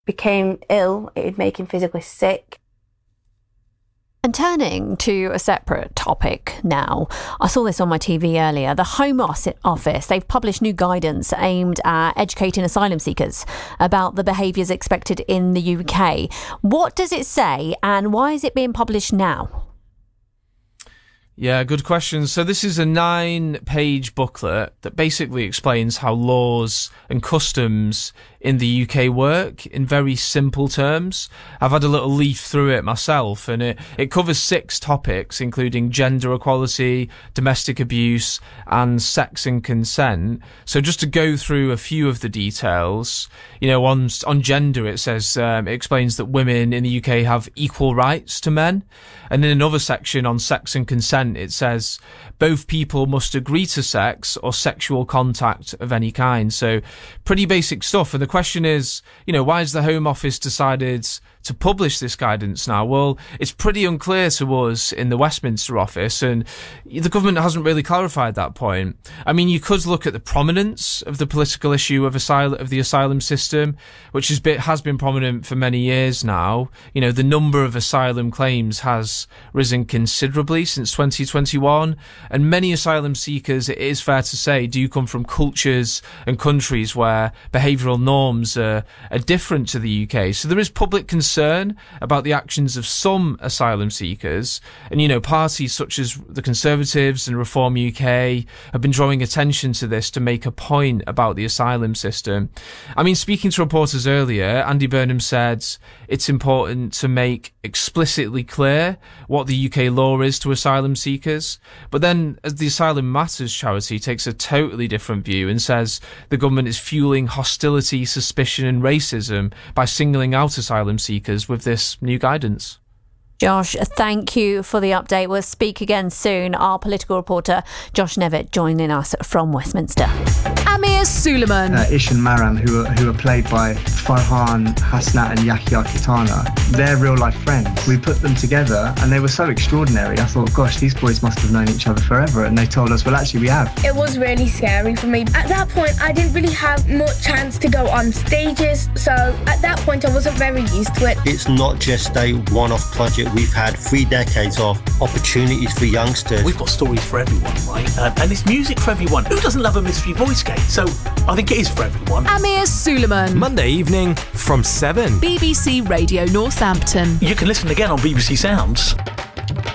became ill, it would make him physically sick. And turning to a separate topic now, I saw this on my TV earlier. The Home Office, they've published new guidance aimed at educating asylum seekers about the behaviours expected in the UK. What does it say and why is it being published now? Yeah, good question. So this is a 9-page booklet that basically explains how laws and customs in the UK work in very simple terms. I've had a little leaf through it myself, and it covers 6 topics, including gender equality, domestic abuse, and sex and consent. So just to go through a few of the details, on gender, it says, it explains that women in the UK have equal rights to men. And in another section on sex and consent, it says both people must agree to sex or sexual contact of any kind. So pretty basic stuff. And the question is, why has the Home Office decided to publish this guidance now? Well, it's pretty unclear to us in the Westminster office, and the government hasn't really clarified that point. I mean, you could look at the prominence of the political issue of the asylum system, which has been prominent for many years now. The number of asylum claims has risen considerably since 2021, and many asylum seekers, it is fair to say, do come from cultures and countries where behavioural norms are different to the UK. So there is public concern about the actions of some asylum seekers, and parties such as the Conservatives and Reform UK have been drawing attention to this to make a point about the asylum system. I mean, speaking to reporters earlier, Andy Burnham said it's important to make explicitly clear what the UK law is to asylum seekers. But then, as the Asylum Matters charity takes a totally different view and says the government is fueling hostility, suspicion and racism by singling out asylum seekers with this new guidance. Josh, thank you for the update. We'll speak again soon. Our political reporter, Josh Nevitt, joining us from Westminster. Amir Suleiman. Ish and Maram, who are played by Farhan Hasnat and Yahya Kitana, they're real life friends. We put them together and they were so extraordinary. I thought, gosh, these boys must have known each other forever. And they told us, well, actually, we have. It was really scary for me. At that point, I didn't really have much chance to go on stages. So at that point, I wasn't very used to it. It's not just a one-off project. We've had 3 decades of opportunities for youngsters. We've got stories for everyone, right? And it's music for everyone. Who doesn't love a mystery voice game? So I think it is for everyone. Amir Suleiman. Monday evening from 7. BBC Radio Northampton. You can listen again on BBC Sounds.